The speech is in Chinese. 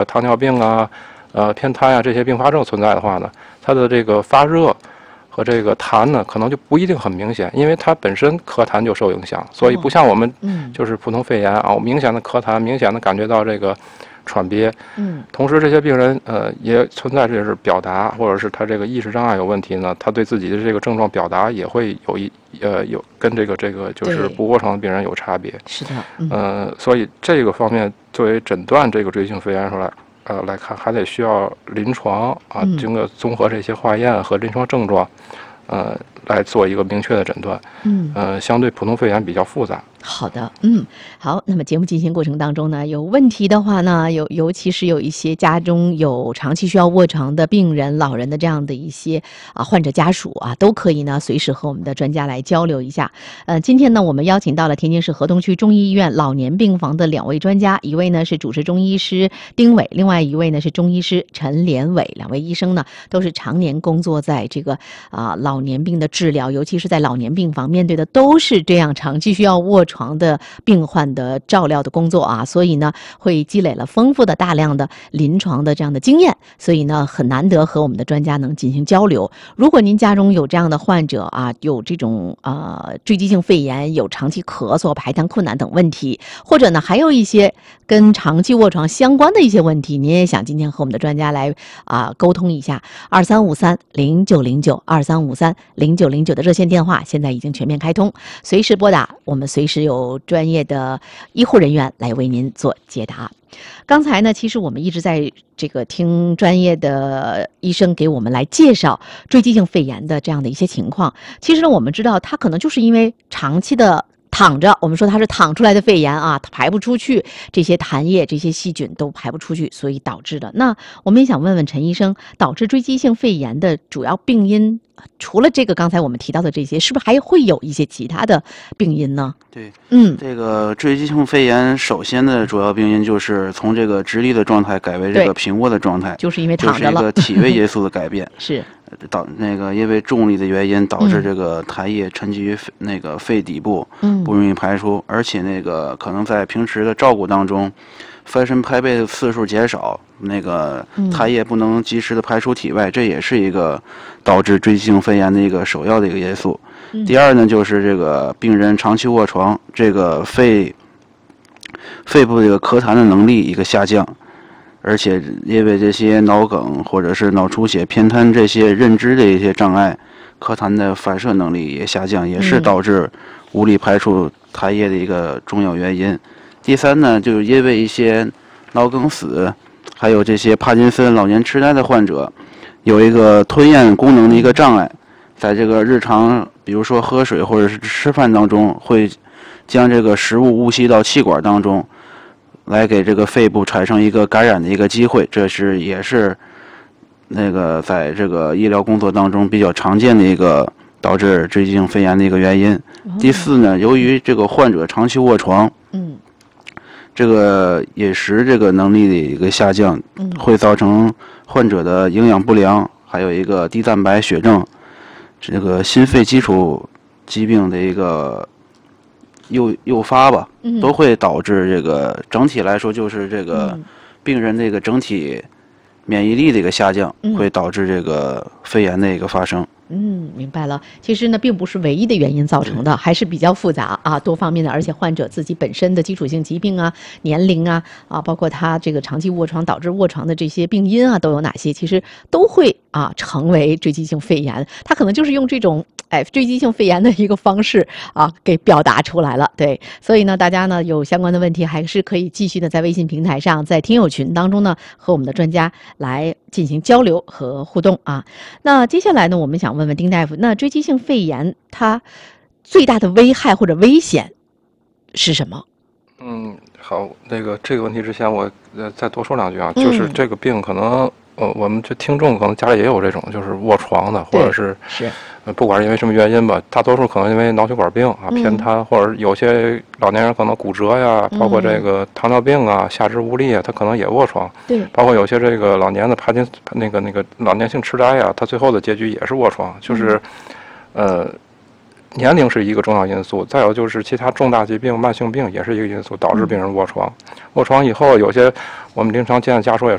糖尿病啊、偏瘫啊这些并发症存在的话呢，它的这个发热和这个痰呢，可能就不一定很明显，因为它本身咳痰就受影响，所以不像我们就是普通肺炎啊，我明显的咳痰，明显的感觉到这个喘憋。同时这些病人也存在就是表达或者是他这个意识障碍有问题呢，他对自己的这个症状表达也会有跟这个就是不卧床的病人有差别。 是的， 所以这个方面作为诊断这个锥性肺炎来看，还得需要临床啊，经过综合这些化验和临床症状，来做一个明确的诊断。相对普通肺炎比较复杂。 好的，好。那么节目进行过程当中呢，有问题的话呢，尤其是有一些家中有长期需要卧床的病人、老人的这样的一些患者家属啊，都可以呢随时和我们的专家来交流一下。今天呢，我们邀请到了天津市河东区中医医院老年病房的2位专家，一位呢是主治中医师丁伟，另外一位呢是中医师陈连伟。2位医生呢都是常年工作在这个老年病的治疗，尤其是在老年病房面对的都是这样长期需要卧床的病患的照料的工作啊，所以呢会积累了丰富的大量的临床的这样的经验，所以呢很难得和我们的专家能进行交流。如果您家中有这样的患者啊，有这种坠积性肺炎，有长期咳嗽、排痰困难等问题，或者呢还有一些跟长期卧床相关的一些问题，您也想今天和我们的专家来沟通一下，23530909，23530909的热线电话现在已经全面开通，随时拨打，我们随时有专业的医护人员来为您做解答。刚才呢，其实我们一直在这个听专业的医生给我们来介绍坠积性肺炎的这样的一些情况。其实呢，我们知道它可能就是因为长期的躺着，我们说它是躺出来的肺炎啊，它排不出去，这些痰液、这些细菌都排不出去，所以导致的。那我们也想问问陈医生，导致坠积性肺炎的主要病因，除了这个刚才我们提到的这些，是不是还会有一些其他的病因呢？ 对，这个坠积性肺炎首先的主要病因就是从这个直立的状态改为这个平卧的状态， 就是因为躺着了， 就是一个体位因素的改变。 是。 因为重力的原因导致这个痰液沉积于那个肺底部，不容易排出，而且可能在平时的照顾当中，翻身拍背的次数减少，痰液不能及时的排出体外，这也是一个导致坠积性肺炎的一个首要的一个因素。第二呢，就是这个病人长期卧床，这个肺部这个咳痰的能力一个下降。而且因为这些脑梗或者是脑出血、偏瘫这些认知的一些障碍，咳痰的反射能力也下降，也是导致无力排出痰液的一个重要原因。第三呢，就是因为一些脑梗死，还有这些帕金森、老年痴呆的患者，有一个吞咽功能的一个障碍，在这个日常，比如说喝水或者是吃饭当中，会将这个食物误吸到气管当中，来给这个肺部产生一个感染的一个机会，这也是在这个医疗工作当中比较常见的一个导致坠积性肺炎的一个原因。第四呢，由于这个患者长期卧床，这个饮食这个能力的一个下降，会造成患者的营养不良，还有一个低蛋白血症，这个心肺基础疾病的一个诱发吧，都会导致这个整体来说就是这个病人这个整体免疫力的一个下降，会导致这个肺炎的一个发生。 明白了。其实呢，并不是唯一的原因造成的，还是比较复杂啊，多方面的，而且患者自己本身的基础性疾病啊、年龄啊，包括他这个长期卧床导致卧床的这些病因啊，都有哪些，其实都会成为坠积性肺炎。他可能就是用这种坠积性肺炎的一个方式给表达出来了。对，所以呢，大家呢有相关的问题，还是可以继续的在微信平台上，在听友群当中呢，和我们的专家来进行交流和互动啊。那接下来呢，我们想问问丁大夫，那坠积性肺炎它最大的危害或者危险是什么？ 好，这个问题之前我再多说两句啊，就是这个病可能我们这听众可能家里也有这种就是卧床的，或者是不管是因为什么原因吧，大多数可能因为脑血管病偏瘫，或者有些老年人可能骨折呀，包括这个糖尿病啊、下肢无力啊，他可能也卧床。 对， 包括有些这个老年的帕金老年性痴呆呀，他最后的结局也是卧床，就是年龄是一个重要因素，再有就是其他重大疾病、慢性病也是一个因素，导致病人卧床。卧床以后，有些我们临床见的家属也